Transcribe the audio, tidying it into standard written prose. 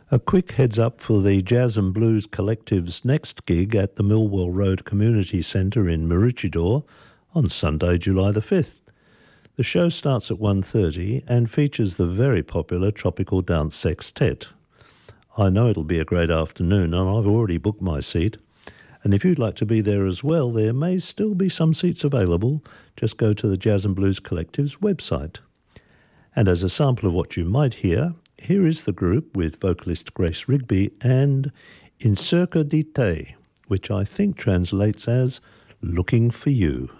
A quick heads up for the Jazz and Blues Collective's next gig at the Millwall Road Community Centre in Maroochydore on Sunday, July the 5th. The show starts at 1:30 and features the very popular Tropical Dance Sextet. I know it'll be a great afternoon and I've already booked my seat. And if you'd like to be there as well, there may still be some seats available. Just go to the Jazz and Blues Collective's website. And as a sample of what you might hear, here is the group with vocalist Grace Rigby and In Cerca di Te, which I think translates as Looking for You.